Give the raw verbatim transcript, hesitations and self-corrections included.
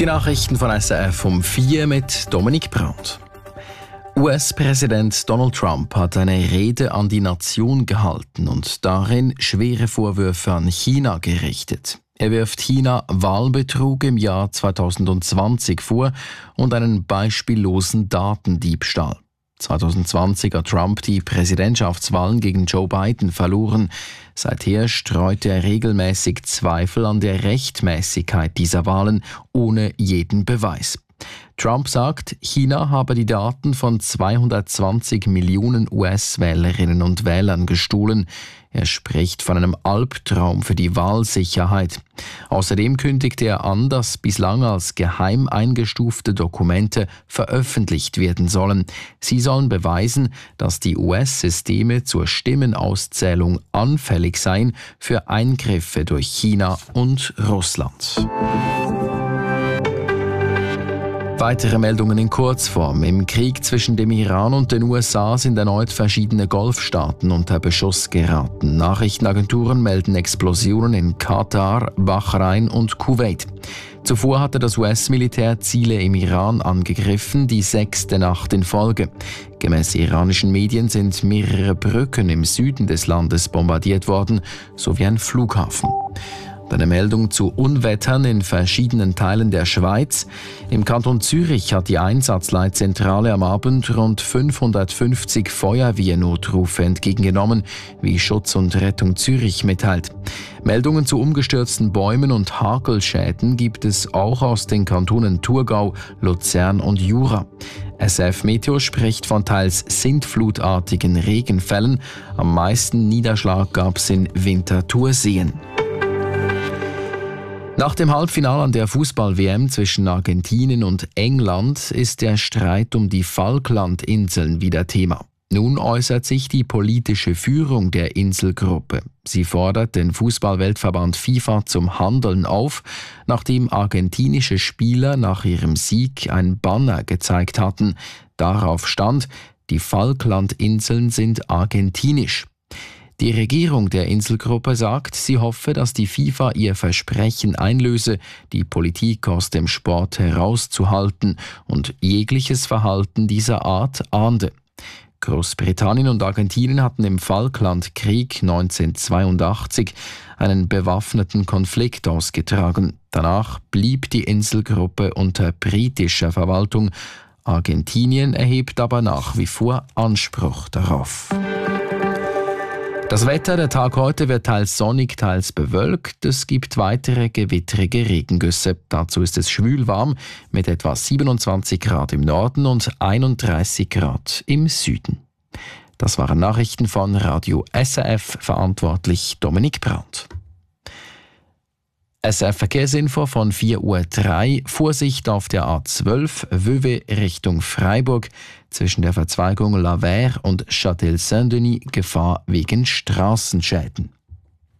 Die Nachrichten von S R F um vier mit Dominik Brandt. U S-Präsident Donald Trump hat eine Rede an die Nation gehalten und darin schwere Vorwürfe an China gerichtet. Er wirft China Wahlbetrug im Jahr zwanzig zwanzig vor und einen beispiellosen Datendiebstahl. zwanzig zwanzig hat Trump die Präsidentschaftswahlen gegen Joe Biden verloren. Seither streute er regelmäßig Zweifel an der Rechtmäßigkeit dieser Wahlen ohne jeden Beweis. Trump sagt, China habe die Daten von zweihundertzwanzig Millionen U S-Wählerinnen und Wählern gestohlen. Er spricht von einem Albtraum für die Wahlsicherheit. Außerdem kündigte er an, dass bislang als geheim eingestufte Dokumente veröffentlicht werden sollen. Sie sollen beweisen, dass die U S-Systeme zur Stimmenauszählung anfällig seien für Eingriffe durch China und Russland. Weitere Meldungen in Kurzform. Im Krieg zwischen dem Iran und den U S A sind erneut verschiedene Golfstaaten unter Beschuss geraten. Nachrichtenagenturen melden Explosionen in Katar, Bahrain und Kuwait. Zuvor hatte das U S-Militär Ziele im Iran angegriffen, die sechste Nacht in Folge. Gemäß iranischen Medien sind mehrere Brücken im Süden des Landes bombardiert worden, sowie ein Flughafen. Eine Meldung zu Unwettern in verschiedenen Teilen der Schweiz. Im Kanton Zürich hat die Einsatzleitzentrale am Abend rund fünfhundertfünfzig Feuerwehrnotrufe entgegengenommen, wie Schutz und Rettung Zürich mitteilt. Meldungen zu umgestürzten Bäumen und Hagelschäden gibt es auch aus den Kantonen Thurgau, Luzern und Jura. S R F Meteo spricht von teils sintflutartigen Regenfällen. Am meisten Niederschlag gab es in Winterthurseen. Nach dem Halbfinale an der Fußball-W M zwischen Argentinien und England ist der Streit um die Falklandinseln wieder Thema. Nun äußert sich die politische Führung der Inselgruppe. Sie fordert den Fußball-Weltverband FIFA zum Handeln auf, nachdem argentinische Spieler nach ihrem Sieg ein Banner gezeigt hatten. Darauf stand, die Falklandinseln sind argentinisch. Die Regierung der Inselgruppe sagt, sie hoffe, dass die FIFA ihr Versprechen einlöse, die Politik aus dem Sport herauszuhalten und jegliches Verhalten dieser Art ahnde. Großbritannien und Argentinien hatten im Falklandkrieg neunzehnhundertzweiundachtzig einen bewaffneten Konflikt ausgetragen. Danach blieb die Inselgruppe unter britischer Verwaltung. Argentinien erhebt aber nach wie vor Anspruch darauf. Das Wetter, der Tag heute wird teils sonnig, teils bewölkt. Es gibt weitere gewittrige Regengüsse. Dazu ist es schwül warm mit etwa siebenundzwanzig Grad im Norden und einunddreißig Grad im Süden. Das waren Nachrichten von Radio S R F, verantwortlich Dominik Brandt. S R F Verkehrsinfo von vier Uhr drei. Vorsicht auf der A zwölf, Vevey Richtung Freiburg. Zwischen der Verzweigung La Verre und Châtel-Saint-Denis Gefahr wegen Straßenschäden.